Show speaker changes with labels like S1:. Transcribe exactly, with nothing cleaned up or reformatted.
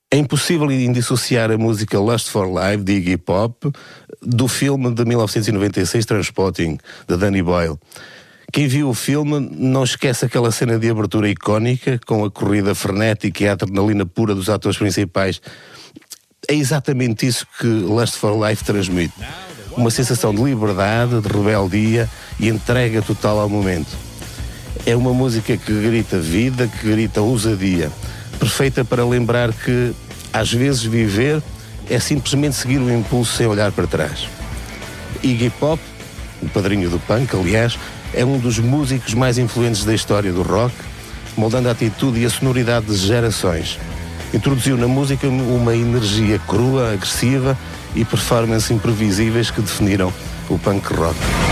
S1: É impossível indissociar a música Lust for Life, de Iggy Pop, do filme de mil novecentos e noventa e seis, Trainspotting, de Danny Boyle. Quem viu o filme não esquece aquela cena de abertura icónica, com a corrida frenética e a adrenalina pura dos atores principais. É exatamente isso que Lust for Life transmite. Uma sensação de liberdade, de rebeldia e entrega total ao momento. É uma música que grita vida, que grita ousadia. Perfeita para lembrar que, às vezes, viver é simplesmente seguir o impulso sem olhar para trás. Iggy Pop, o padrinho do punk, aliás, é um dos músicos mais influentes da história do rock, moldando a atitude e a sonoridade de gerações. Introduziu na música uma energia crua, agressiva e performances imprevisíveis que definiram o punk rock.